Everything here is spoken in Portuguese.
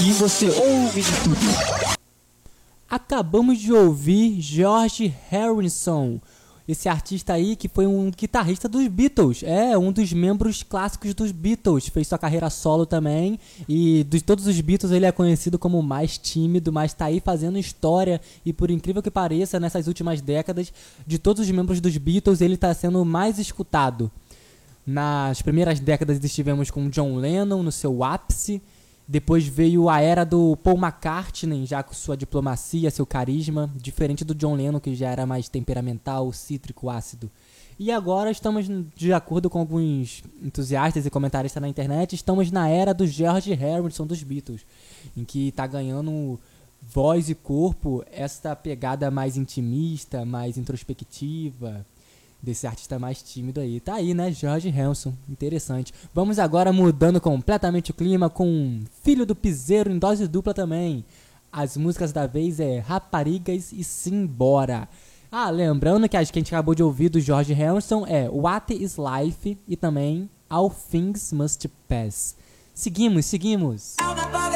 Aqui você ouve de tudo. Acabamos de ouvir George Harrison, esse artista aí que foi um guitarrista dos Beatles, um dos membros clássicos dos Beatles, fez sua carreira solo também, e de todos os Beatles ele é conhecido como o mais tímido, mas tá aí fazendo história, e por incrível que pareça, nessas últimas décadas, de todos os membros dos Beatles, ele tá sendo o mais escutado. Nas primeiras décadas estivemos com John Lennon no seu ápice. Depois veio a era do Paul McCartney, já com sua diplomacia, seu carisma, diferente do John Lennon, que já era mais temperamental, cítrico, ácido. E agora estamos, de acordo com alguns entusiastas e comentaristas na internet, estamos na era do George Harrison dos Beatles, em que está ganhando voz e corpo essa pegada mais intimista, mais introspectiva, desse artista mais tímido aí. Tá aí, né? George Harrison. Interessante. Vamos agora mudando completamente o clima com Filho do Piseiro em dose dupla também. As músicas da vez é Raparigas e Simbora. Lembrando que a gente acabou de ouvir do George Harrison é What is Life e também All Things Must Pass. Seguimos.